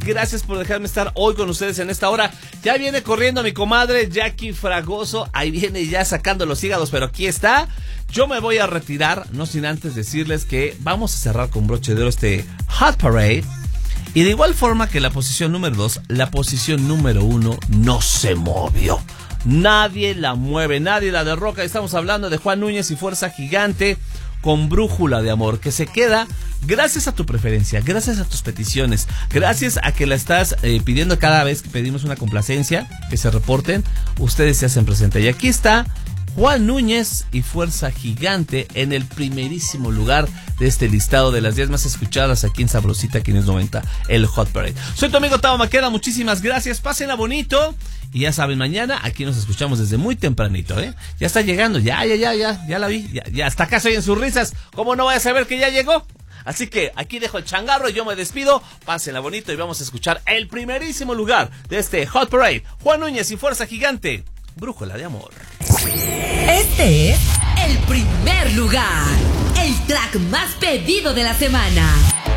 Gracias por dejarme estar hoy con ustedes en esta hora. Ya viene corriendo mi comadre Jackie Fragoso. Ahí viene ya sacando los hígados, pero aquí está. Yo me voy a retirar, no sin antes decirles que vamos a cerrar con broche de oro este Hot Parade. Y de igual forma que la posición número 2, la posición número 1 no se movió. Nadie la mueve, nadie la derroca. Estamos hablando de Juan Núñez y Fuerza Gigante con Brújula de Amor, que se queda gracias a tu preferencia, gracias a tus peticiones, gracias a que la estás pidiendo cada vez que pedimos una complacencia, que se reporten, ustedes se hacen presente. Y aquí está Juan Núñez y Fuerza Gigante en el primerísimo lugar de este listado de las 10 más escuchadas aquí en Sabrosita 590, el Hot Parade. Soy tu amigo Tavo Maqueda, muchísimas gracias, pásenla bonito. Y ya saben, mañana aquí nos escuchamos desde muy tempranito, ¿eh? Ya está llegando, ya la vi, ya hasta acá se oyen sus risas. ¿Cómo no voy a saber que ya llegó? Así que aquí dejo el changarro y yo me despido. Pásenla bonito y vamos a escuchar el primerísimo lugar de este Hot Parade. Juan Núñez y Fuerza Gigante, Brújula de Amor. Este es el primer lugar, el track más pedido de la semana.